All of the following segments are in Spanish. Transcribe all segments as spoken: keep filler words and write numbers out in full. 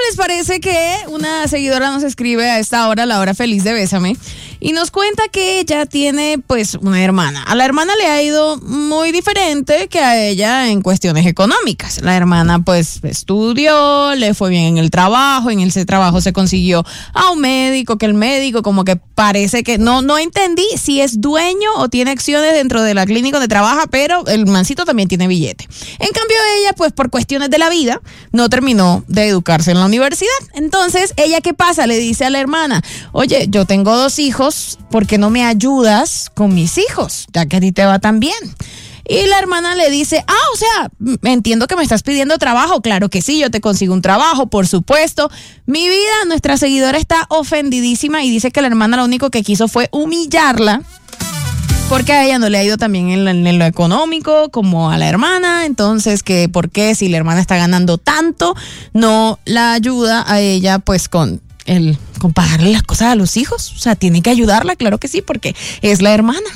les parece que una seguidora nos escribe a esta hora, la hora feliz de Bésame, y nos cuenta que ella tiene pues una hermana? A la hermana le ha ido muy diferente que a ella en cuestiones económicas. La hermana pues estudió, le fue bien en el trabajo, en ese trabajo se consiguió a un médico, que el médico como que parece que, no, no entendí si es dueño o tiene acciones dentro de la clínica donde trabaja, pero el mancito también tiene billete. En cambio ella pues por cuestiones de la vida no terminó de educarse en la universidad. Entonces ella, ¿qué pasa? Le dice a la hermana: oye, yo tengo dos hijos, ¿por qué no me ayudas con mis hijos? Ya que a ti te va tan bien. Y la hermana le dice: ah, o sea, entiendo que me estás pidiendo trabajo. Claro que sí, yo te consigo un trabajo, por supuesto. Mi vida, nuestra seguidora está ofendidísima y dice que la hermana lo único que quiso fue humillarla, porque a ella no le ha ido también en, en, en lo económico como a la hermana. Entonces, que por qué, si la hermana está ganando tanto, no la ayuda a ella pues con el con pagarle las cosas a los hijos. O sea, tiene que ayudarla, claro que sí, porque es la hermana.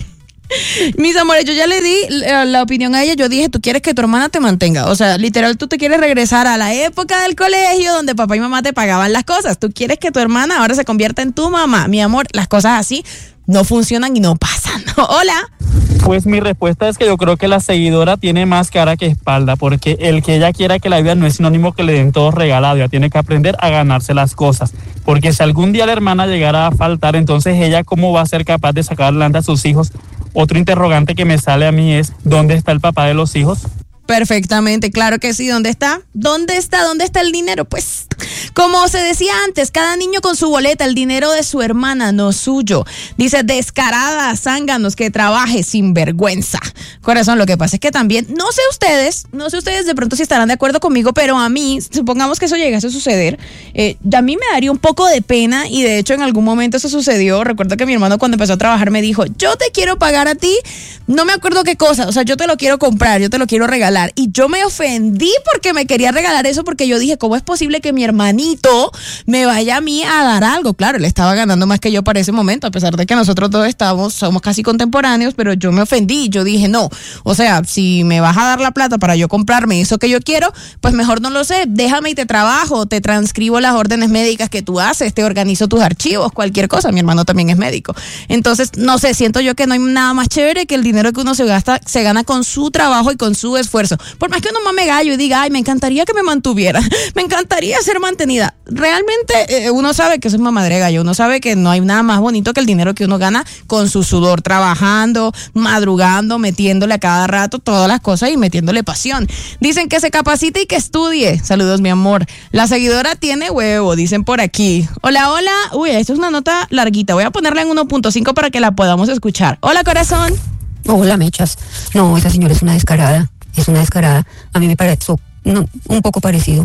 Mis amores, yo ya le di la, la opinión a ella. Yo dije: tú quieres que tu hermana te mantenga. O sea, literal, tú te quieres regresar a la época del colegio donde papá y mamá te pagaban las cosas. Tú quieres que tu hermana ahora se convierta en tu mamá. Mi amor, las cosas así no funcionan y no pasan. Hola. Pues mi respuesta es que yo creo que la seguidora tiene más cara que espalda, porque el que ella quiera que la vida no es sinónimo que le den todo regalado. Ella tiene que aprender a ganarse las cosas, porque si algún día la hermana llegara a faltar, entonces ella ¿cómo va a ser capaz de sacar adelante a sus hijos? Otro interrogante que me sale a mí es: ¿dónde está el papá de los hijos? Perfectamente, claro que sí. ¿Dónde está? ¿Dónde está? ¿Dónde está el dinero? Pues, como se decía antes, cada niño con su boleta, el dinero de su hermana, no suyo. Dice: descarada, zánganos, que trabaje sin vergüenza. Corazón, lo que pasa es que también, no sé ustedes, no sé ustedes de pronto si estarán de acuerdo conmigo, pero a mí, supongamos que eso llegase a suceder, eh, a mí me daría un poco de pena, y de hecho en algún momento eso sucedió. Recuerdo que mi hermano cuando empezó a trabajar me dijo: yo te quiero pagar a ti, no me acuerdo qué cosa, o sea, yo te lo quiero comprar, yo te lo quiero regalar. Y yo me ofendí porque me quería regalar eso, porque yo dije: ¿cómo es posible que mi hermanito me vaya a mí a dar algo? Claro, él estaba ganando más que yo para ese momento, a pesar de que nosotros dos estamos, somos casi contemporáneos, pero yo me ofendí. Yo dije: no, o sea, si me vas a dar la plata para yo comprarme eso que yo quiero, pues mejor no lo sé, déjame y te trabajo, te transcribo las órdenes médicas que tú haces, te organizo tus archivos, cualquier cosa. Mi hermano también es médico. Entonces, no sé, siento yo que no hay nada más chévere que el dinero que uno se gasta, se gana con su trabajo y con su esfuerzo. Por más que uno mame gallo y diga: ay, me encantaría que me mantuviera, me encantaría ser mantenida. Realmente eh, uno sabe que eso es mamadera de gallo. Uno sabe que no hay nada más bonito que el dinero que uno gana con su sudor, trabajando, madrugando, metiéndole a cada rato todas las cosas y metiéndole pasión. Dicen que se capacite y que estudie. Saludos, mi amor. La seguidora tiene huevo, dicen por aquí. Hola, hola. Uy, esto es una nota larguita. Voy a ponerla en uno punto cinco para que la podamos escuchar. Hola, corazón. Hola, mechas. No, esa señora es una descarada. Es una descarada. A mí me parece no, un poco parecido.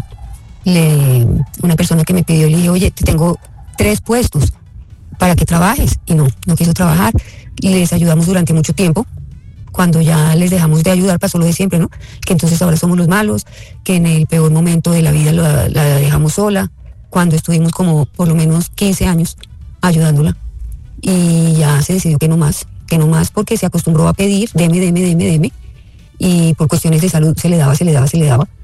Le, una persona que me pidió, le dije: oye, te tengo tres puestos para que trabajes. Y no, no quiso trabajar. Y les ayudamos durante mucho tiempo. Cuando ya les dejamos de ayudar, pasó lo de siempre, ¿no? Que entonces ahora somos los malos, que en el peor momento de la vida la, la dejamos sola, cuando estuvimos como por lo menos quince años ayudándola. Y ya se decidió que no más, que no más, porque se acostumbró a pedir, deme, deme, deme, deme. Y por cuestiones de salud se le daba, se le daba, se le daba.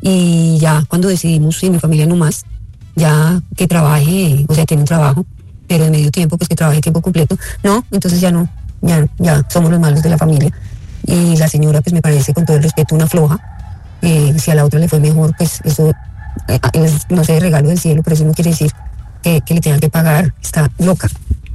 Y ya cuando decidimos, y mi familia no más, ya que trabaje, o sea, tiene un trabajo, pero de medio tiempo, pues que trabaje tiempo completo. No, entonces ya no, ya, ya somos los malos de la familia. Y la señora, pues me parece, con todo el respeto, una floja. Eh, si a la otra le fue mejor, pues eso eh, es, no sé, regalo del cielo, pero eso no quiere decir que, que le tengan que pagar. Está loca.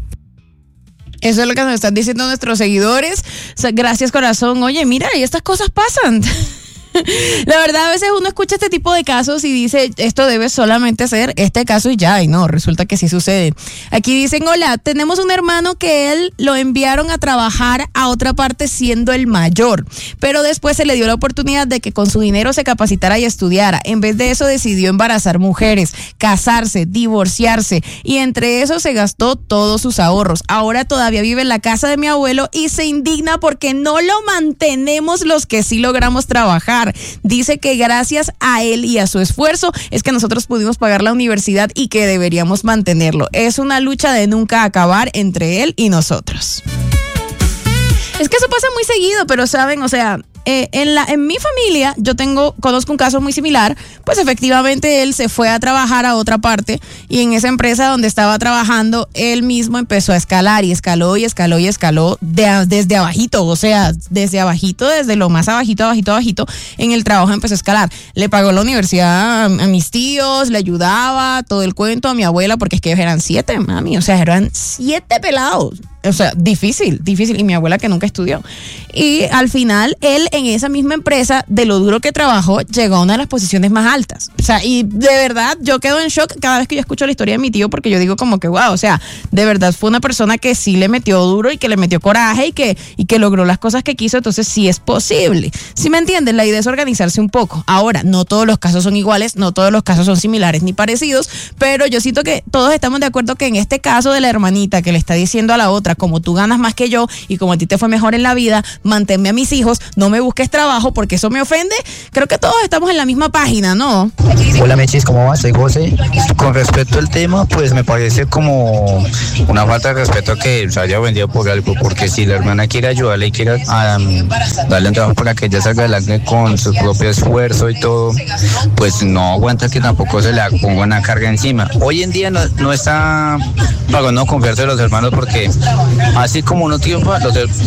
Eso es lo que nos están diciendo nuestros seguidores. O sea, gracias, corazón. Oye, mira, y estas cosas pasan. La verdad, a veces uno escucha este tipo de casos y dice: esto debe solamente ser este caso y ya, y no, resulta que sí sucede. Aquí dicen: hola, tenemos un hermano que él lo enviaron a trabajar a otra parte siendo el mayor, pero después se le dio la oportunidad de que con su dinero se capacitara y estudiara. En vez de eso decidió embarazar mujeres, casarse, divorciarse, y entre eso se gastó todos sus ahorros. Ahora todavía vive en la casa de mi abuelo y se indigna porque no lo mantenemos los que sí logramos trabajar. Dice que gracias a él y a su esfuerzo es que nosotros pudimos pagar la universidad y que deberíamos mantenerlo. Es una lucha de nunca acabar entre él y nosotros. Es que eso pasa muy seguido, pero saben, o sea, eh, en, la, en mi familia yo tengo, conozco un caso muy similar, pues efectivamente él se fue a trabajar a otra parte y en esa empresa donde estaba trabajando, él mismo empezó a escalar y escaló y escaló y escaló de, desde abajito, o sea, desde abajito, desde lo más abajito, abajito, abajito, en el trabajo empezó a escalar. Le pagó la universidad a, a mis tíos, le ayudaba, todo el cuento a mi abuela, porque es que ellos eran siete, mami, o sea, eran siete pelados. O sea, difícil, difícil. Y mi abuela que nunca estudió. Y al final, él en esa misma empresa, de lo duro que trabajó, llegó a una de las posiciones más altas. O sea, y de verdad, yo quedo en shock cada vez que yo escucho la historia de mi tío, porque yo digo como que, wow, o sea, de verdad fue una persona que sí le metió duro y que le metió coraje y que, y que logró las cosas que quiso. Entonces, sí es posible. ¿Sí me entienden? La idea es organizarse un poco. Ahora, no todos los casos son iguales, no todos los casos son similares ni parecidos, pero yo siento que todos estamos de acuerdo que en este caso de la hermanita que le está diciendo a la otra, como tú ganas más que yo y como a ti te fue mejor en la vida, manténme a mis hijos, no me busques trabajo porque eso me ofende. Creo que todos estamos en la misma página, ¿no? Hola Mechis, ¿cómo vas? Soy José. Con respecto al tema, pues me parece como una falta de respeto que se haya vendido por algo, porque si la hermana quiere ayudarle y quiere um, darle un trabajo para que ella salga adelante con su propio esfuerzo y todo, pues no aguanta que tampoco se le ponga una carga encima. Hoy en día no, no está pagando confiarse de los hermanos, porque así como uno tiempo, los